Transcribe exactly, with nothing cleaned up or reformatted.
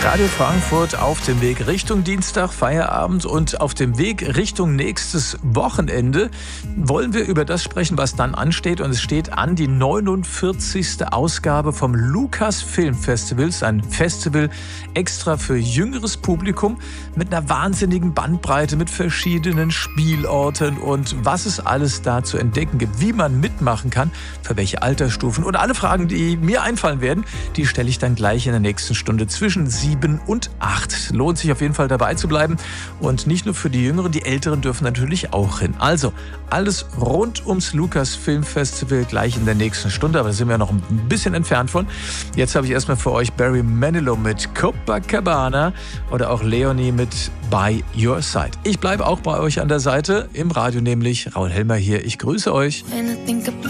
Radio Frankfurt auf dem Weg Richtung Dienstag, Feierabend und auf dem Weg Richtung nächstes Wochenende wollen wir über das sprechen, was dann ansteht. Und es steht an die neunundvierzigste Ausgabe vom Lukas Film Festivals, ein Festival extra für jüngeres Publikum mit einer wahnsinnigen Bandbreite, mit verschiedenen Spielorten und was es alles da zu entdecken gibt, wie man mitmachen kann, für welche Altersstufen und alle Fragen, die mir einfallen werden, die stelle ich dann gleich in der nächsten Stunde zwischen sieben und acht. Lohnt sich auf jeden Fall dabei zu bleiben und nicht nur für die Jüngeren, die Älteren dürfen natürlich auch hin. Also alles rund ums Lukas Film Festival gleich in der nächsten Stunde, aber da sind wir noch ein bisschen entfernt von. Jetzt habe ich erstmal für euch Barry Manilow mit Copacabana oder auch Leonie mit By Your Side. Ich bleibe auch bei euch an der Seite, im Radio nämlich. Raul Helmer hier, ich grüße euch.